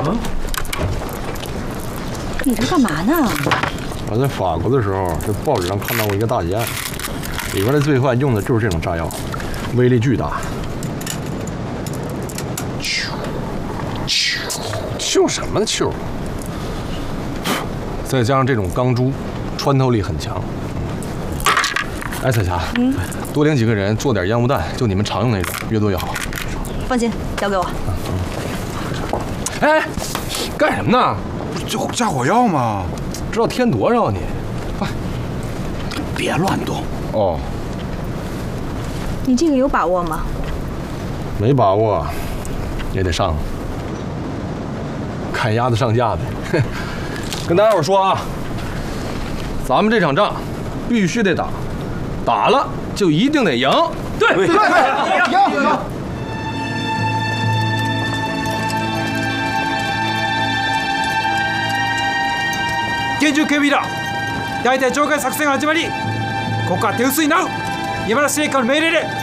你这干嘛呢？ 我在法国的时候，在报纸上看到过一个大劫案，里边的罪犯用的就是这种炸药，威力巨大。咻什么咻？再加上这种钢珠，穿透力很强。哎，彩霞，多领几个人做点烟雾弹，就你们常用那种，越多越好。 放心，交给我。 哎，干什么呢？ 就加火药吗？ 知道添多少你？快， 别乱动。 哦， 你这个有把握吗？ 没把握，也得上。看鸭子上架呗。跟大家伙说啊，咱们这场仗必须得打，打了就一定得赢。对，赢。 厳重警備だ。大隊長官作戦が始まり、ここは手薄になる。今の司令官の命令で